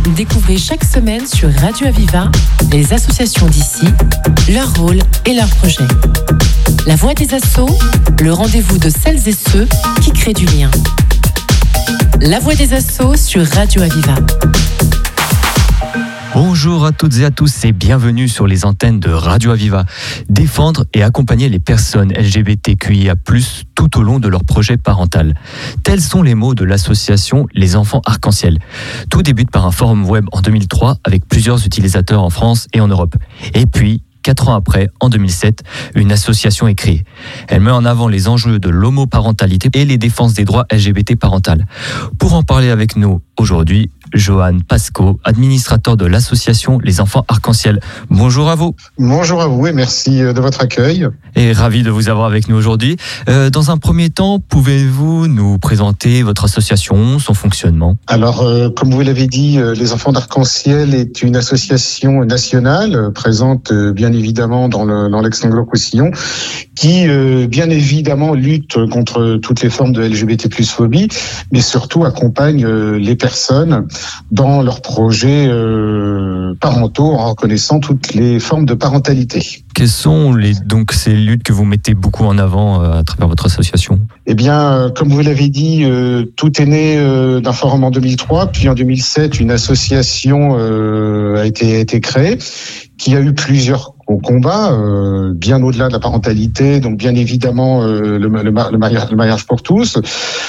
Découvrez chaque semaine sur Radio Aviva les associations d'ici, leur rôle et leurs projets. La Voix des Assos, le rendez-vous de celles et ceux qui créent du lien. La Voix des Assos sur Radio Aviva. Bonjour à toutes et à tous et bienvenue sur les antennes de Radio Aviva. Défendre et accompagner les personnes LGBTQIA+, tout au long de leur projet parental. Tels sont les mots de l'association Les Enfants Arc-en-Ciel. Tout débute par un forum web en 2003 avec plusieurs utilisateurs en France et en Europe. Et puis, 4 ans après, en 2007, une association est créée. Elle met en avant les enjeux de l'homoparentalité et les défenses des droits LGBT parentales. Pour en parler avec nous aujourd'hui, Johan Pasco, administrateur de l'association Les Enfants Arc-en-Ciel. Bonjour à vous. Bonjour à vous et merci de votre accueil. Et ravi de vous avoir avec nous aujourd'hui. Dans un premier temps, pouvez-vous nous présenter votre association, son fonctionnement ? Alors, comme vous l'avez dit, Les Enfants d'Arc-en-Ciel est une association nationale présente bien évidemment dans l'ex-Anglo-Roussillon qui, bien évidemment, lutte contre toutes les formes de LGBT+ phobie, mais surtout accompagne les personnes dans leurs projets parentaux en reconnaissant toutes les formes de parentalité. Quelles sont donc ces luttes que vous mettez beaucoup en avant à travers votre association ? Eh bien, comme vous l'avez dit, tout est né d'un forum en 2003, puis en 2007, une association a été créée qui a eu plusieurs combats, bien au-delà de la parentalité, donc bien évidemment le mariage pour tous,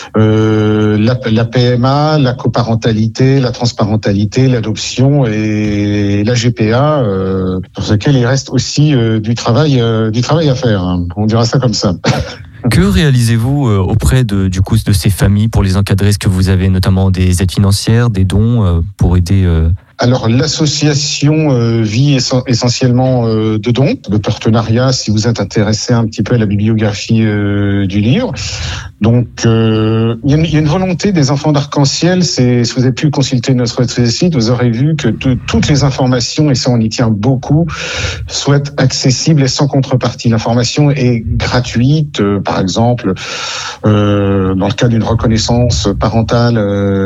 la PMA, la coparentalité, la transparentalité, l'adoption et la GPA, pour lequel il reste aussi du travail à faire. Hein. On dira ça comme ça. Que réalisez-vous auprès de ces familles pour les encadrer ? Est-ce que vous avez notamment des aides financières, des dons pour aider Alors, l'association vit essentiellement de dons, de partenariats, si vous êtes intéressé un petit peu à la bibliographie du livre. Donc, il y a une volonté des Enfants d'Arc-en-Ciel, si vous avez pu consulter notre site, vous aurez vu que toutes les informations, et ça on y tient beaucoup, soient accessibles et sans contrepartie. L'information est gratuite, par exemple, dans le cas d'une reconnaissance parentale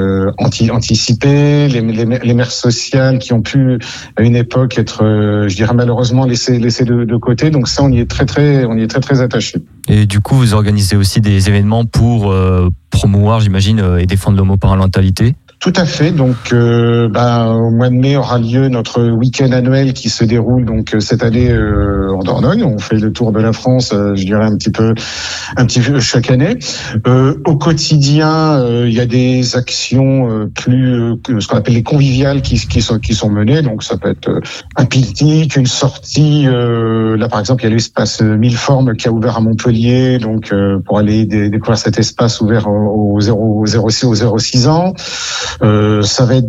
anticipée, les mères sociales qui ont pu à une époque être, je dirais malheureusement laissées de côté. Donc ça, on y est très attaché. Et du coup, vous organisez aussi des événements pour promouvoir, j'imagine, et défendre l'homoparentalité ? Tout à fait. Donc, au mois de mai aura lieu notre week-end annuel qui se déroule donc cette année en Dordogne. On fait le tour de la France, je dirais un petit peu chaque année. Au quotidien, il y a des actions ce qu'on appelle les conviviales qui sont menées. Donc, ça peut être un pique-nique, une sortie. Là, par exemple, il y a l'espace 1000 formes qui a ouvert à Montpellier, donc pour aller découvrir cet espace ouvert aux 0-6 ans. Ça va être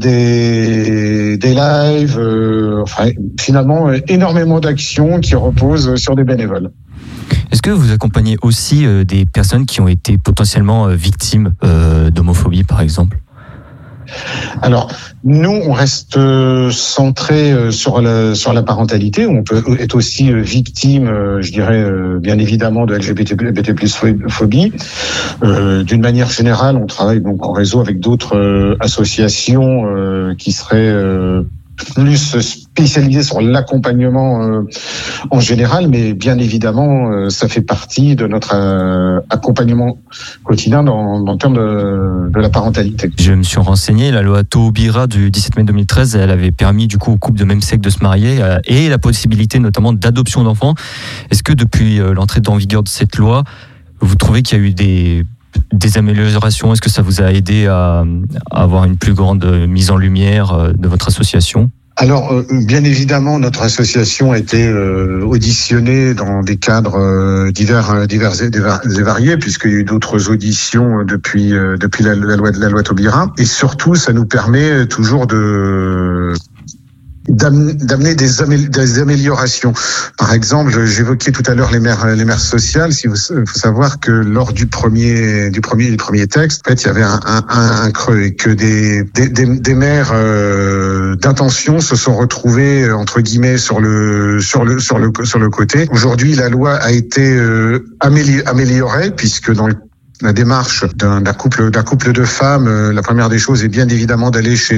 des lives, finalement énormément d'actions qui reposent sur des bénévoles. Est-ce que vous accompagnez aussi des personnes qui ont été potentiellement victimes d'homophobie, par exemple ? Alors, nous, on reste centré sur la parentalité. On peut être aussi victime, je dirais, bien évidemment, de LGBT+ phobie. D'une manière générale, on travaille donc en réseau avec d'autres associations qui seraient plus spécialisées sur l'accompagnement en général, mais bien évidemment, ça fait partie de notre accompagnement quotidien dans le terme de la parentalité. Je me suis renseigné, la loi Taubira du 17 mai 2013, elle avait permis du coup aux couples de même sexe de se marier et la possibilité notamment d'adoption d'enfants. Est-ce que depuis l'entrée en vigueur de cette loi, vous trouvez qu'il y a eu des améliorations ? Est-ce que ça vous a aidé à avoir une plus grande mise en lumière de votre association ? Alors, bien évidemment, notre association a été auditionnée dans des cadres divers et variés, puisqu'il y a eu d'autres auditions depuis la loi Taubira. Et surtout, ça nous permet toujours d'amener des améliorations. Par exemple, j'évoquais tout à l'heure les mères sociales. Il faut savoir que lors du premier texte, en fait, il y avait un creux et que des mères d'intention se sont retrouvées entre guillemets sur le côté. Aujourd'hui, la loi a été améliorée puisque dans la démarche d'un couple de femmes, la première des choses est bien évidemment d'aller chez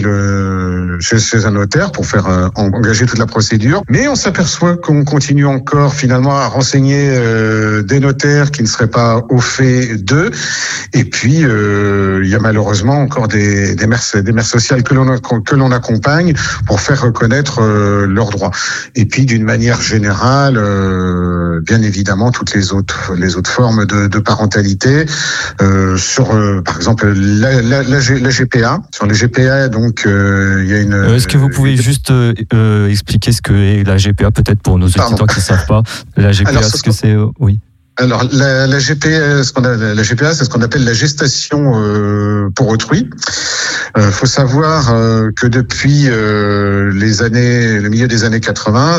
un notaire pour faire engager toute la procédure. Mais on s'aperçoit qu'on continue encore finalement à renseigner des notaires qui ne seraient pas au fait d'eux. Et puis il y a malheureusement encore des mères sociales que l'on accompagne pour faire reconnaître leurs droits. Et puis d'une manière générale, bien évidemment toutes les autres formes de parentalité, sur par exemple la GPA. Sur les GPA, donc il y a une. Est-ce que vous pouvez juste expliquer ce que est la GPA, peut-être pour nos auditeurs qui ne savent pas. La GPA, alors, ce que c'est oui. Alors la GPA, c'est ce qu'on appelle la gestation pour autrui. Faut savoir que depuis le milieu des années 80,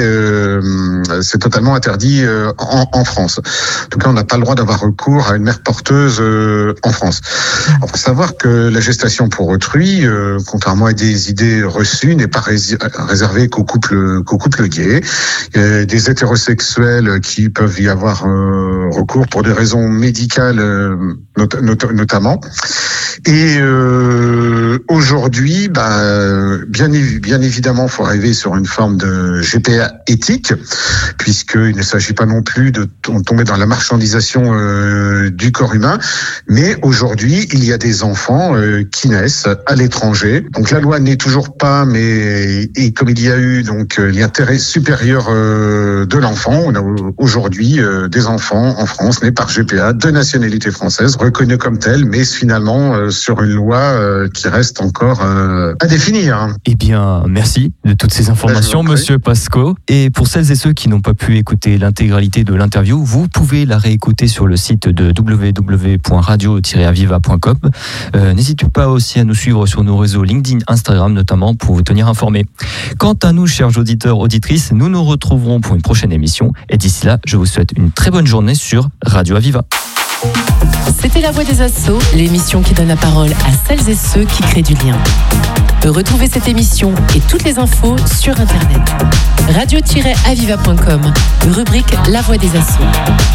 c'est totalement interdit en France. En tout cas, on n'a pas le droit d'avoir recours à une mère porteuse en France. Il faut savoir que la gestation pour autrui, contrairement à des idées reçues, n'est pas réservée qu'aux couples gays. Il y a des hétérosexuels qui peuvent y avoir recours pour des raisons médicales notamment. Et aujourd'hui, bien évidemment, il faut arriver sur une forme de GPA éthique, puisqu'il ne s'agit pas non plus de tomber dans la marchandisation du corps humain. Mais aujourd'hui, il y a des enfants qui naissent à l'étranger. Donc la loi n'est toujours pas, mais comme il y a eu donc l'intérêt supérieur de l'enfant, on a aujourd'hui des enfants en France nés par GPA de nationalité française, reconnus comme tels, mais finalement sur une loi qui reste encore à définir. Eh bien, merci de toutes ces informations, Monsieur Pasco. Et pour celles et ceux qui n'ont pas pu écouter l'intégralité de l'interview, vous pouvez la réécouter sur le site de www.radio-aviva.com. N'hésitez pas aussi à nous suivre sur nos réseaux LinkedIn, Instagram notamment, pour vous tenir informés. Quant à nous, chers auditeurs, auditrices, nous nous retrouverons pour une prochaine émission. Et d'ici là, je vous souhaite une très bonne journée sur Radio Aviva. C'était La Voix des Assos, l'émission qui donne la parole à celles et ceux qui créent du lien. Retrouvez cette émission et toutes les infos sur Internet. radio-aviva.com, rubrique La Voix des Assos.